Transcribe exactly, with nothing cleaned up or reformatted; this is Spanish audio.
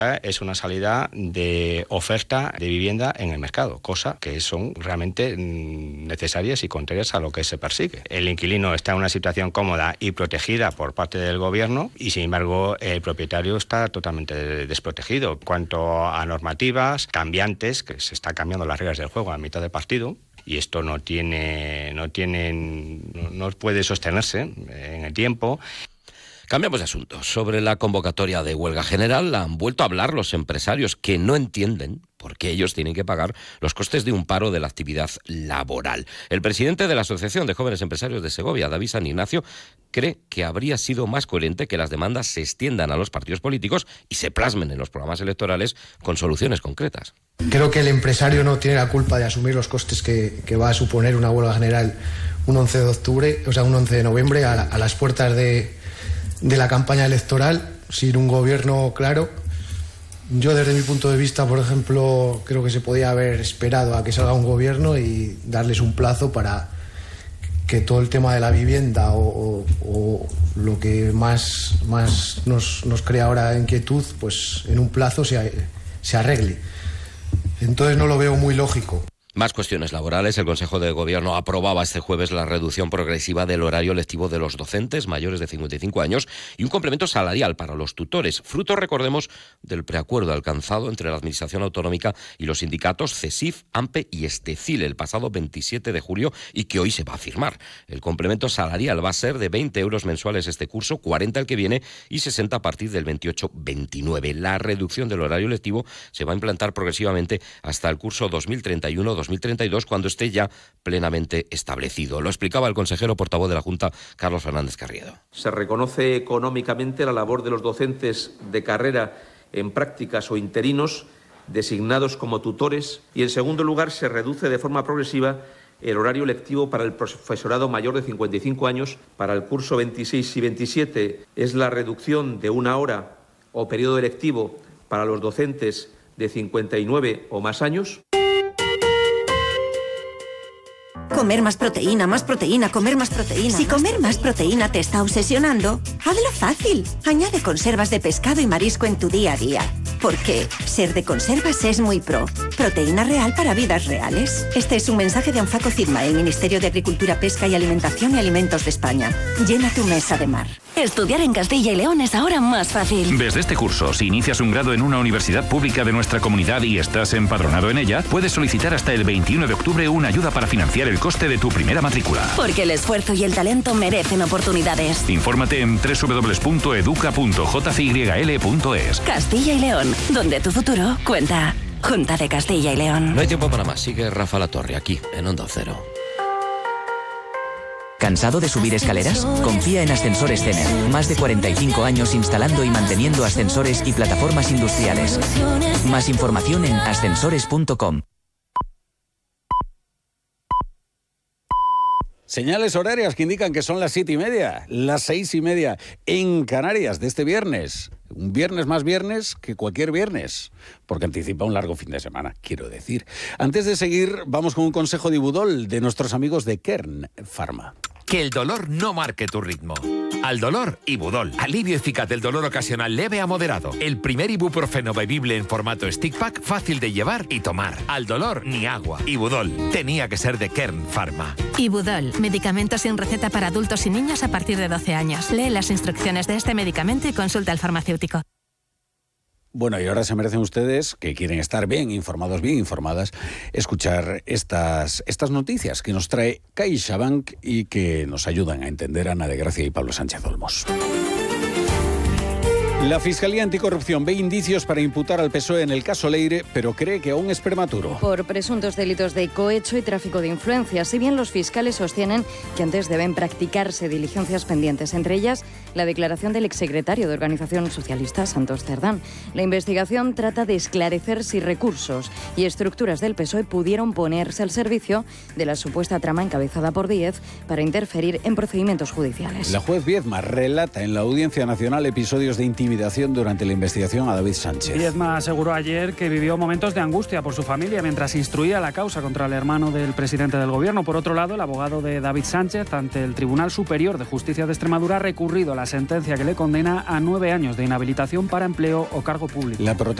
Es una salida de oferta de vivienda en el mercado, cosa que son realmente necesarias y contrarias a lo que se persigue. El inquilino está en una situación cómoda y protegida por parte del gobierno y, sin embargo, el propietario está totalmente desprotegido. En cuanto a normativas cambiantes, que se están cambiando las reglas del juego a mitad de partido, y esto no tiene, no tiene, no, no puede sostenerse en el tiempo. Cambiamos de asunto. Sobre la convocatoria de huelga general han vuelto a hablar los empresarios que no entienden por qué ellos tienen que pagar los costes de un paro de la actividad laboral. El presidente de la Asociación de Jóvenes Empresarios de Segovia, David San Ignacio, cree que habría sido más coherente que las demandas se extiendan a los partidos políticos y se plasmen en los programas electorales con soluciones concretas. Creo que el empresario no tiene la culpa de asumir los costes que, que va a suponer una huelga general un once de octubre, o sea, un once de noviembre, a, a las puertas de... de la campaña electoral, sin un gobierno claro. Yo, desde mi punto de vista, por ejemplo, creo que se podía haber esperado a que salga un gobierno y darles un plazo para que todo el tema de la vivienda o, o, o lo que más, más nos, nos crea ahora inquietud, pues en un plazo se, se arregle. Entonces no lo veo muy lógico. Más cuestiones laborales. El Consejo de Gobierno aprobaba este jueves la reducción progresiva del horario lectivo de los docentes mayores de cincuenta y cinco años y un complemento salarial para los tutores, fruto, recordemos, del preacuerdo alcanzado entre la Administración Autonómica y los sindicatos CESIF, AMPE y Estecil el pasado veintisiete de julio y que hoy se va a firmar. El complemento salarial va a ser de veinte euros mensuales este curso, cuarenta el que viene y sesenta a partir del veintiocho veintinueve. La reducción del horario lectivo se va a implantar progresivamente hasta el curso dos mil treinta y uno dos mil treinta y dos, cuando esté ya plenamente establecido. Lo explicaba el consejero portavoz de la Junta, Carlos Fernández Carriedo. Se reconoce económicamente la labor de los docentes de carrera en prácticas o interinos designados como tutores y, en segundo lugar, se reduce de forma progresiva el horario lectivo para el profesorado mayor de cincuenta y cinco años. Para el curso veintiséis y veintisiete es la reducción de una hora o periodo lectivo para los docentes de cincuenta y nueve o más años. Comer más proteína, más proteína, comer más proteína. Si comer más proteína te está obsesionando, hazlo fácil. Añade conservas de pescado y marisco en tu día a día. Porque ser de conservas es muy pro. Proteína real para vidas reales. Este es un mensaje de Anfaco Cirma, el Ministerio de Agricultura, Pesca y Alimentación y Alimentos de España. Llena tu mesa de mar. Estudiar en Castilla y León es ahora más fácil. Desde este curso, si inicias un grado en una universidad pública de nuestra comunidad y estás empadronado en ella, puedes solicitar hasta el veintiuno de octubre una ayuda para financiar el coste de tu primera matrícula. Porque el esfuerzo y el talento merecen oportunidades. Infórmate en doble u doble u doble u punto educa punto j c y l punto es. Castilla y León, donde tu futuro cuenta. Junta de Castilla y León. No hay tiempo para más. Sigue Rafa Latorre aquí, en Onda Cero. ¿Cansado de subir escaleras? Confía en Ascensores Cener. Más de cuarenta y cinco años instalando y manteniendo ascensores y plataformas industriales. Más información en ascensores punto com. Señales horarias que indican que son las siete y media, las seis y media en Canarias de este viernes. Un viernes más viernes que cualquier viernes, porque anticipa un largo fin de semana, quiero decir. Antes de seguir, vamos con un consejo de Ibudol de nuestros amigos de Kern Pharma. Que el dolor no marque tu ritmo. Al dolor, Ibudol. Alivio eficaz del dolor ocasional leve a moderado. El primer ibuprofeno bebible en formato stick pack, fácil de llevar y tomar. Al dolor, ni agua. Ibudol. Tenía que ser de Kern Pharma. Ibudol. Medicamentos sin receta para adultos y niños a partir de doce años. Lee las instrucciones de este medicamento y consulta al farmacéutico. Bueno, y ahora se merecen ustedes, que quieren estar bien informados, bien informadas, escuchar estas, estas noticias que nos trae CaixaBank y que nos ayudan a entender Ana de Gracia y Pablo Sánchez Olmos. La Fiscalía Anticorrupción ve indicios para imputar al P S O E en el caso Leire, pero cree que aún es prematuro. Por presuntos delitos de cohecho y tráfico de influencias, si bien los fiscales sostienen que antes deben practicarse diligencias pendientes, entre ellas la declaración del exsecretario de Organización Socialista, Santos Cerdán. La investigación trata de esclarecer si recursos y estructuras del P S O E pudieron ponerse al servicio de la supuesta trama encabezada por Díez para interferir en procedimientos judiciales. La juez Viedma relata en la Audiencia Nacional episodios de intimidación durante la investigación a David Sánchez. Viedma aseguró ayer que vivió momentos de angustia por su familia mientras instruía la causa contra el hermano del presidente del gobierno. Por otro lado, el abogado de David Sánchez ante el Tribunal Superior de Justicia de Extremadura ha recurrido a la la sentencia que le condena a nueve años de inhabilitación para empleo o cargo público. La